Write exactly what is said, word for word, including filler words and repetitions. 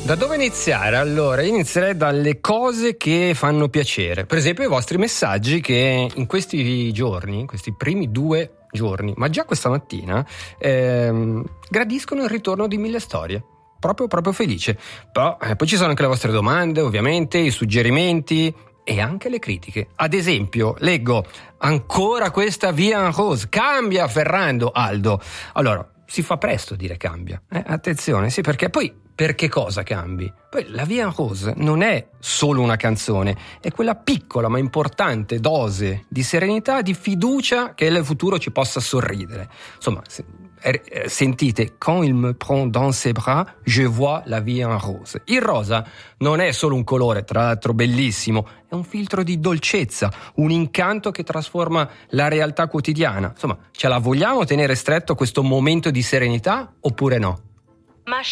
Da dove iniziare? Allora, io inizierei dalle cose che fanno piacere. Per esempio i vostri messaggi che in questi giorni, in questi primi due giorni, ma già questa mattina, ehm, gradiscono il ritorno di Mille Storie. Proprio, proprio felice. Però, eh, poi ci sono anche le vostre domande, ovviamente, i suggerimenti e anche le critiche. Ad esempio, leggo: ancora questa Via en Rose, cambia Ferrando, Aldo. Allora, si fa presto dire cambia. Eh, attenzione, sì, perché poi per che cosa cambi? Poi la Via en Rose non è solo una canzone, è quella piccola ma importante dose di serenità, di fiducia che nel futuro ci possa sorridere. Insomma, se, eh, sentite, quand il me prend dans ses bras, je vois la Via en Rose. Il rosa non è solo un colore, tra l'altro bellissimo, è un filtro di dolcezza, un incanto che trasforma la realtà quotidiana. Insomma, ce la vogliamo tenere stretto questo momento di serenità oppure no?